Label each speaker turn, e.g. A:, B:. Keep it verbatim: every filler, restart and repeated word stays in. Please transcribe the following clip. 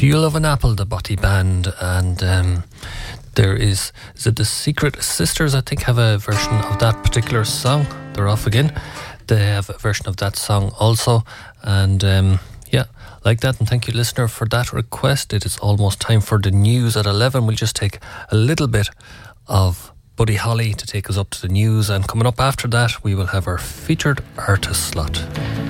A: Do You Love an Apple, the Botti Band, and um, there is, is it the Secret Sisters, I think, have a version of that particular song. They're off again. They have a version of that song also, and um, yeah, like that. And thank you, listener, for that request. It is almost time for the news at eleven. We'll just take a little bit of Buddy Holly to take us up to the news, and coming up after that we will have our featured artist slot.